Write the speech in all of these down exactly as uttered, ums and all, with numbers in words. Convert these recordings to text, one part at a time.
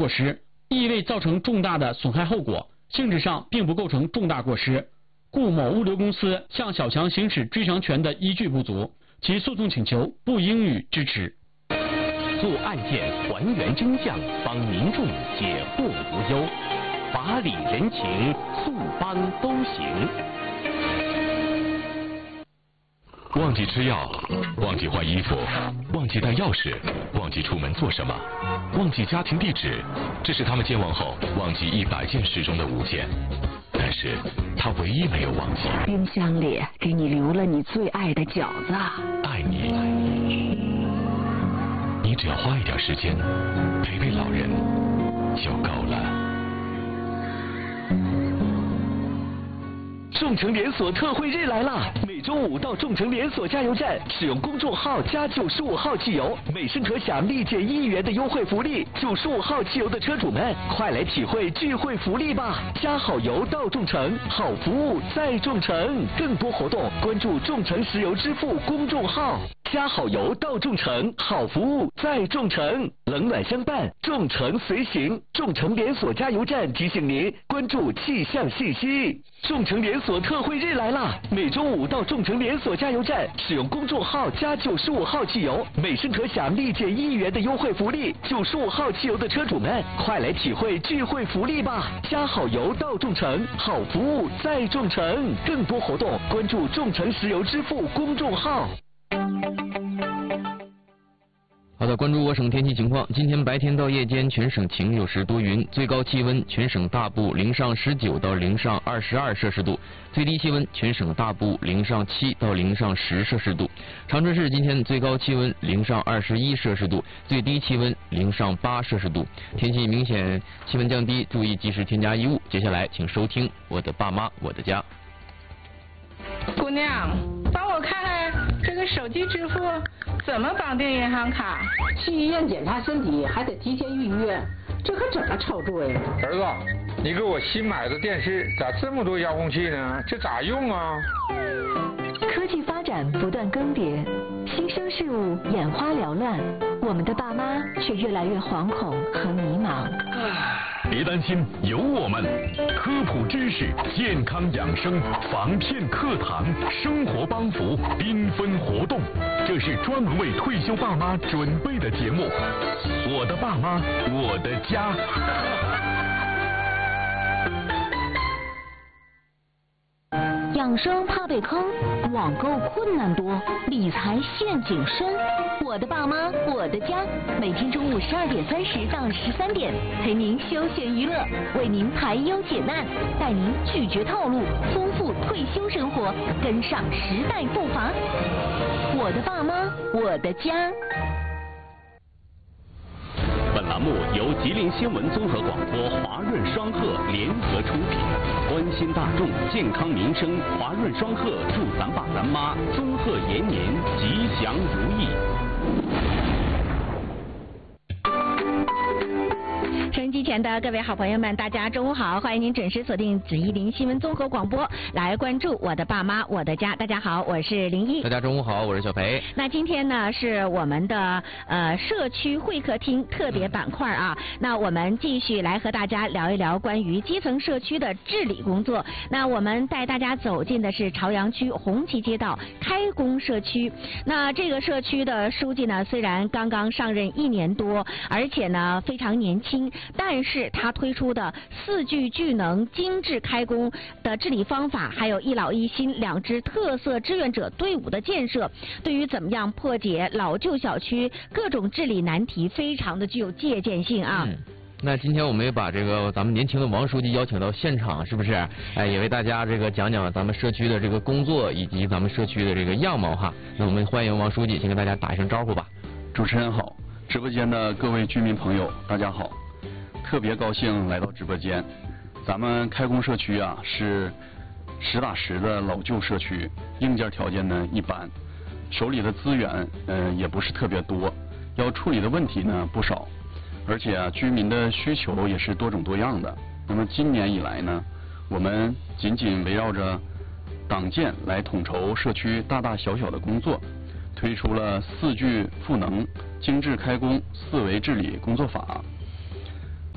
过失，亦未造成重大的损害后果，性质上并不构成重大过失，故某物流公司向小强行使追偿权的依据不足，其诉讼请求不应予支持。 做案件还原真相，帮民众解惑无忧，法理人情，诉帮都行。 忘记吃药，忘记换衣服，忘记带钥匙，忘记出门做什么，忘记家庭地址，这是他们健忘后忘记一百件事中的五件。但是他唯一没有忘记， 冰箱里给你留了你最爱的饺子。 爱你，你只要花一点时间陪陪老人就够了。 众诚连锁特惠日来啦！每周五到众诚连锁加油站使用公众号加九十五号汽油，每升可享立减一元的优惠福利。九十五号汽油的车主们，快来体会聚会福利吧！加好油到众诚，好服务在众诚。更多活动关注众诚石油支付公众号。加好油到众诚，好服务在众诚，冷暖相伴，众诚随行。众诚连锁加油站提醒您关注气象信息。众诚连锁特惠日来啦！每周五到众诚连锁加油站使用公众号加九十五号汽油，每升可享立减一元的优惠福利。九十五号汽油的车主们，快来体会聚会福利吧！加好油到众诚，好服务在众诚。更多活动关注众诚石油支付公众号。 好的，关注我省天气情况。今天白天到夜间全省晴，有时多云，最高气温全省大部零上十九到零上二十二摄氏度，最低气温全省大部零上七到零上十摄氏度。长春市今天最高气温零上二十一摄氏度，最低气温零上八摄氏度。天气明显气温降低，注意及时添加衣物。接下来请收听我的爸妈我的家。 姑娘，帮我看看这个手机支付怎么绑定银行卡？ 去医院检查身体还得提前预约，这可怎么操作呀？ 儿子，你给我新买的电视咋这么多遥控器呢？这咋用啊？ 科技发展不断更迭，新生事物眼花缭乱，我们的爸妈却越来越惶恐和迷茫。 别担心，有我们，科普知识、健康养生、防骗课堂、生活帮扶、缤纷活动，这是专门为退休爸妈准备的节目。我的爸妈，我的家。 养生怕被坑，网购困难多，理财陷阱深。我的爸妈，我的家，每天中午十二点三十到十三点，陪您休闲娱乐，为您排忧解难，带您拒绝套路，丰富退休生活，跟上时代步伐。我的爸妈，我的家。 本栏目由吉林新闻综合广播、华润双鹤联合出品，关心大众健康民生，华润双鹤祝咱爸咱妈综合延年，吉祥如意。 收音机前的各位好朋友们，大家中午好，欢迎您准时锁定紫一林新闻综合广播，来关注我的爸妈我的家。大家好，我是林毅。 大家中午好，我是小培。 那今天呢是我们的呃社区会客厅特别板块啊，嗯、那我们继续来和大家聊一聊关于基层社区的治理工作。那我们带大家走进的是朝阳区红旗街道开工社区。那这个社区的书记呢，虽然刚刚上任一年多，而且呢非常年轻。但是他推出的四具聚能精致开工的治理方法，还有一老一新两支特色志愿者队伍的建设，对于怎么样破解老旧小区各种治理难题，非常的具有借鉴性啊。 嗯那今天我们也把这个咱们年轻的王书记邀请到现场，是不是？哎，也为大家这个讲讲咱们社区的这个工作以及咱们社区的这个样貌哈。那我们欢迎王书记，先跟大家打一声招呼吧。 主持人好，直播间的各位居民朋友，大家好。特别高兴来到直播间。咱们开工社区啊是实打实的老旧社区，硬件条件呢一般，手里的资源嗯、呃、也不是特别多，要处理的问题呢不少，而且啊居民的需求也是多种多样的。那么今年以来呢，我们紧紧围绕着党建来统筹社区大大小小的工作，推出了四聚赋能、精致开工四维治理工作法。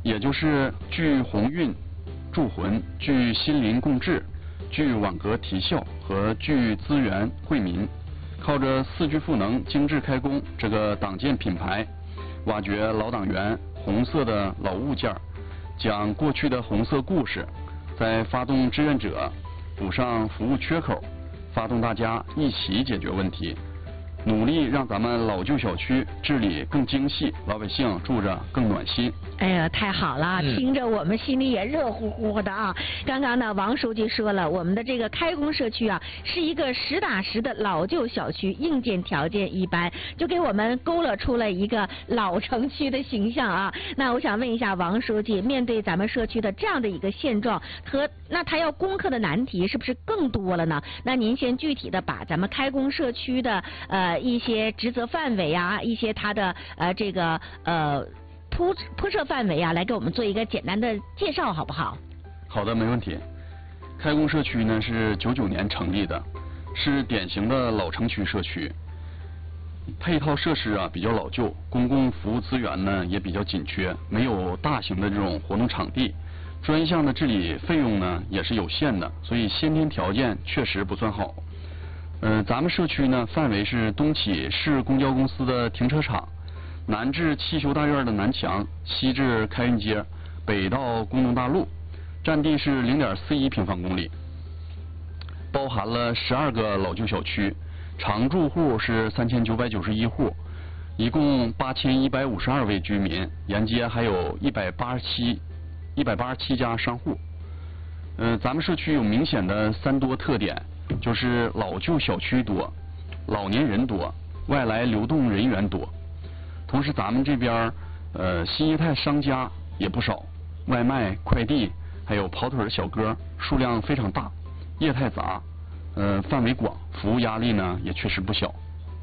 也就是聚鸿运铸魂、聚心灵共治、聚网格提效和聚资源惠民，靠着四聚赋能、精致开工这个党建品牌，挖掘老党员红色的老物件，讲过去的红色故事，再发动志愿者补上服务缺口，发动大家一起解决问题，努力让咱们老旧小区治理更精细，老百姓住着更暖心。 哎呀，太好了， 嗯、 听着我们心里也热乎乎的啊！刚刚呢，王书记说了，我们的这个开工社区啊，是一个实打实的老旧小区，硬件条件一般，就给我们勾勒出了一个老城区的形象啊。那我想问一下王书记，面对咱们社区的这样的一个现状和那他要攻克的难题，是不是更多了呢？那您先具体的把咱们开工社区的呃一些职责范围啊，一些它的呃这个呃。铺铺设范围啊，来给我们做一个简单的介绍，好不好？ 好的，没问题。开工社区呢是九九年成立的，是典型的老城区社区，配套设施啊比较老旧，公共服务资源呢也比较紧缺，没有大型的这种活动场地，专项的治理费用呢也是有限的，所以先天条件确实不算好。呃，咱们社区呢范围是东起市公交公司的停车场，南至汽修大院的南墙，西至开运街，北到工农大路，占地是零点四一平方公里，包含了十二个老旧小区，常住户是三千九百九十一户，一共八千一百五十二位居民，沿街还有一百八十七一百八十七家商户。呃，咱们社区有明显的三多特点，就是老旧小区多，老年人多，外来流动人员多。同时，咱们这边呃新业态商家也不少，外卖、快递还有跑腿小哥数量非常大，业态杂，呃范围广，服务压力呢也确实不小。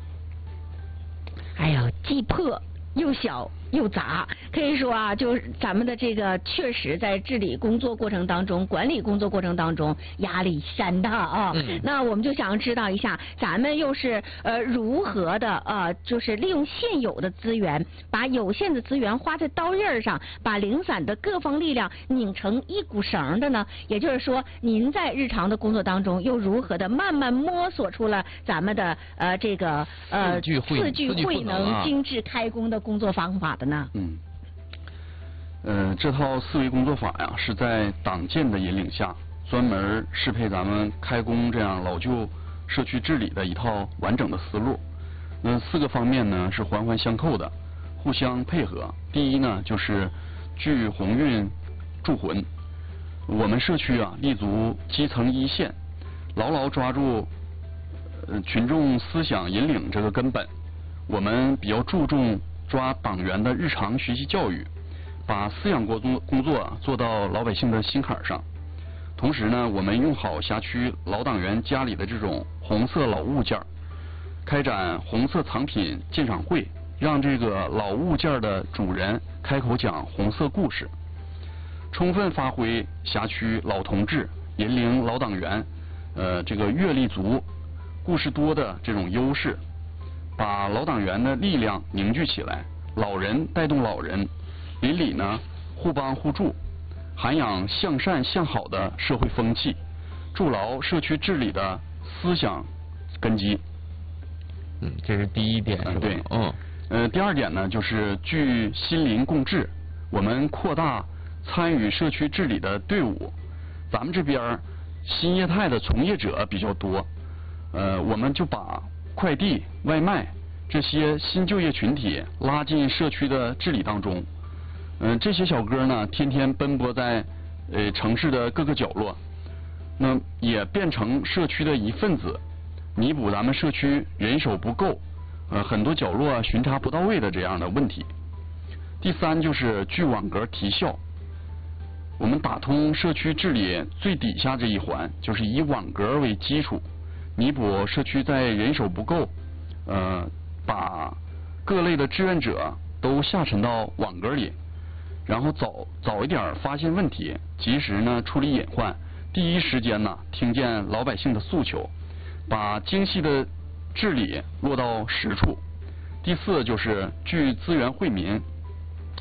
哎呀，既破又小又杂，可以说啊，就是咱们的这个确实在治理工作过程当中、管理工作过程当中压力山大啊。嗯、那我们就想知道一下，咱们又是呃如何的呃，就是利用现有的资源，把有限的资源花在刀刃上，把零散的各方力量拧成一股绳的呢？也就是说，您在日常的工作当中又如何的慢慢摸索出了咱们的呃这个呃四聚四聚慧能、 啊、 精致开工的工作方法的呢？ 嗯，呃，这套思维工作法呀，是在党建的引领下，专门适配咱们开工这样老旧社区治理的一套完整的思路。那四个方面呢是环环相扣的，互相配合。第一呢就是聚鸿运铸魂，我们社区啊立足基层一线，牢牢抓住呃群众思想引领这个根本。我们比较注重抓党员的日常学习教育，把饲养工作工作做到老百姓的心坎上。同时呢，我们用好辖区老党员家里的这种红色老物件，开展红色藏品鉴赏会，让这个老物件的主人开口讲红色故事，充分发挥辖区老同志引领老党员，呃，这个阅历足、故事多的这种优势。把老党员的力量凝聚起来，老人带动老人，邻里呢互帮互助，涵养向善向好的社会风气，筑牢社区治理的思想根基。 嗯，这是第一点，是吧？ 嗯，对。 嗯。 呃，第二点呢，就是聚心邻共治，我们扩大参与社区治理的队伍。咱们这边新业态的从业者比较多，呃，我们就把快递、外卖这些新就业群体拉进社区的治理当中。嗯、呃，这些小哥呢，天天奔波在呃城市的各个角落，那也变成社区的一份子，弥补咱们社区人手不够，呃很多角落巡查不到位的这样的问题。第三就是聚网格提效，我们打通社区治理最底下这一环，就是以网格为基础，弥补社区在人手不够，呃，把各类的志愿者都下沉到网格里，然后早早一点发现问题，及时呢处理隐患，第一时间呢听见老百姓的诉求，把精细的治理落到实处。第四就是聚资源惠民，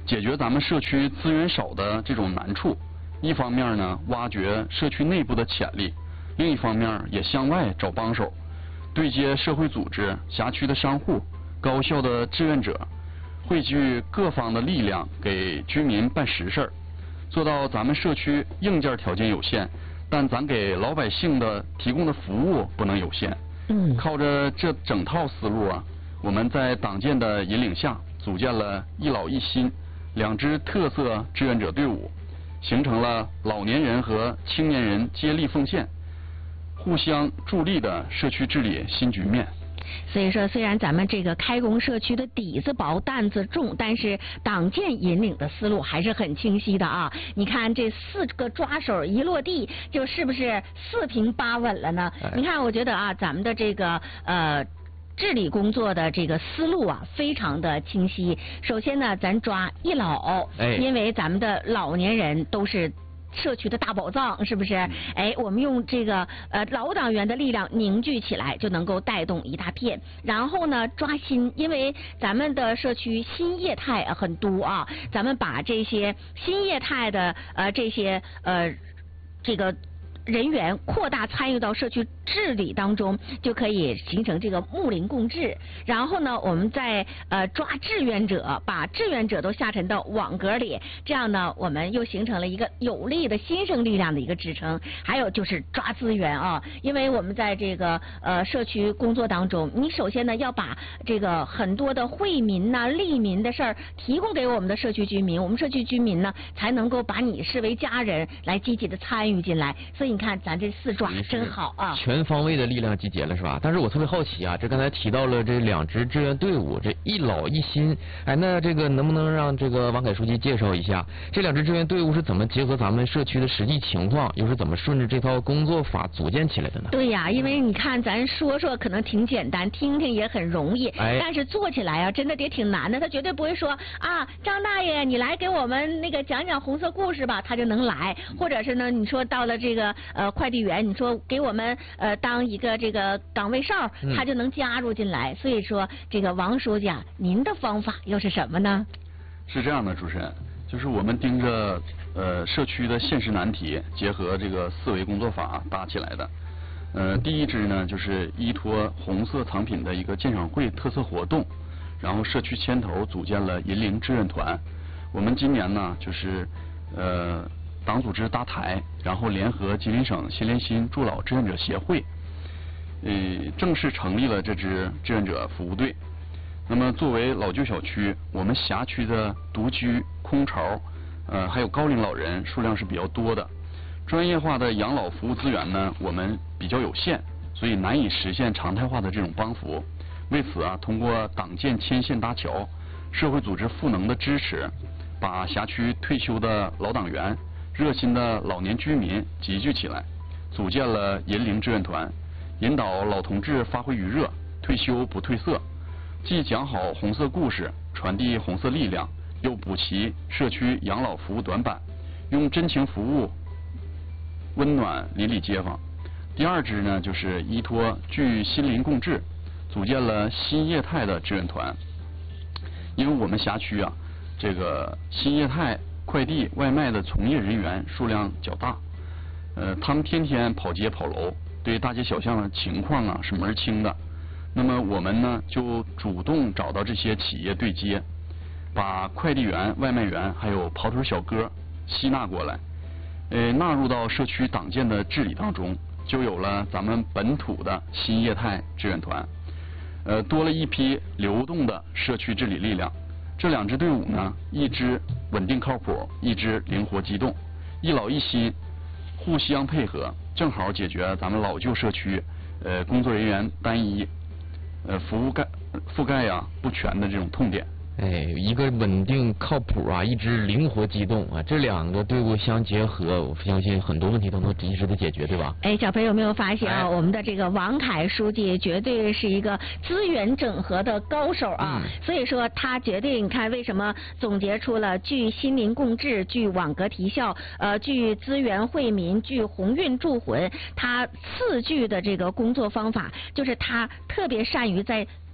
解决咱们社区资源少的这种难处。一方面呢，挖掘社区内部的潜力；另一方面也向外找帮手，对接社会组织、辖区的商户、高校的志愿者，汇聚各方的力量，给居民办实事儿，做到咱们社区硬件条件有限，但咱给老百姓的提供的服务不能有限。 嗯， 靠着这整套思路啊，我们在党建的引领下，组建了一老一新两支特色志愿者队伍，形成了老年人和青年人接力奉献、互相助力的社区治理新局面。 所以说，虽然咱们这个开工社区的底子薄、担子重，但是党建引领的思路还是很清晰的啊！你看这四个抓手一落地，就是不是四平八稳了呢？ 哎、 你看，我觉得啊，咱们的这个呃。治理工作的这个思路啊，非常的清晰。首先呢，咱抓一老， 哎、 因为咱们的老年人都是社区的大宝藏，是不是？哎，我们用这个呃老党员的力量凝聚起来，就能够带动一大片。然后呢，抓新，因为咱们的社区新业态很多啊，咱们把这些新业态的呃这些呃这个。人员扩大参与到社区治理当中，就可以形成这个睦邻共治。然后呢，我们再呃抓志愿者，把志愿者都下沉到网格里，这样呢，我们又形成了一个有力的新生力量的一个支撑。还有就是抓资源啊，因为我们在这个呃社区工作当中，你首先呢要把这个很多的惠民呐、啊、利民的事儿提供给我们的社区居民，我们社区居民呢才能够把你视为家人，来积极的参与进来。所以。你看咱这四抓真好啊！ 全方位的力量集结了是吧？但是我特别好奇啊，这刚才提到了这两支志愿队伍，这一老一新，哎，那这个能不能让这个王凯书记介绍一下这两支志愿队伍是怎么结合咱们社区的实际情况，又是怎么顺着这套工作法组建起来的呢？ 对呀，因为你看咱说说可能挺简单，听听也很容易， 哎、 但是做起来啊，真的也挺难的。他绝对不会说啊，张大爷你来给我们那个讲讲红色故事吧，他就能来，或者是呢，你说到了这个。呃，快递员，你说给我们呃当一个这个岗位哨，他就能加入进来。嗯、所以说，这个王书记啊，您的方法又是什么呢？ 是这样的，主持人，就是我们盯着呃社区的现实难题，结合这个四维工作法搭起来的。呃，第一支呢，就是依托红色藏品的一个鉴赏会特色活动，然后社区牵头组建了银铃志愿团。我们今年呢，就是呃。党组织搭台，然后联合吉林省协联新助老志愿者协会，呃，正式成立了这支志愿者服务队。那么，作为老旧小区，我们辖区的独居、空巢，呃，还有高龄老人数量是比较多的。专业化的养老服务资源呢，我们比较有限，所以难以实现常态化的这种帮扶。为此啊，通过党建牵线搭桥、社会组织赋能的支持，把辖区退休的老党员。热心的老年居民集聚起来，组建了银铃志愿团，引导老同志发挥余热，退休不褪色。既讲好红色故事，传递红色力量，又补齐社区养老服务短板，用真情服务，温暖邻里街坊。第二支呢，就是依托聚心邻共治，组建了新业态的志愿团。因为我们辖区啊，这个新业态。快递外卖的从业人员数量较大，呃，他们天天跑街跑楼，对大街小巷的情况啊是门儿清的。那么我们呢就主动找到这些企业对接，把快递员、外卖员还有跑腿小哥吸纳过来，呃，纳入到社区党建的治理当中，就有了咱们本土的新业态志愿团，呃，多了一批流动的社区治理力量。这两支队伍呢，一支稳定靠谱，一支灵活机动，一老一新，互相配合，正好解决咱们老旧社区呃工作人员单一，呃服务盖覆盖呀、啊、不全的这种痛点。 哎，一个稳定靠谱啊，一支灵活机动啊，这两个队伍相结合，我相信很多问题都能及时的解决，对吧？ 哎，小飞有没有发现啊？哎、我们的这个王凯书记绝对是一个资源整合的高手啊！嗯、所以说他绝对，你看为什么总结出了聚心邻共治、聚网格提效、呃聚资源惠民、聚鸿运助魂，他四聚的这个工作方法，就是他特别善于在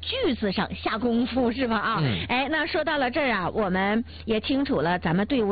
句子上下功夫，是吧？啊， 嗯、 哎，那说到了这儿啊，我们也清楚了咱们队伍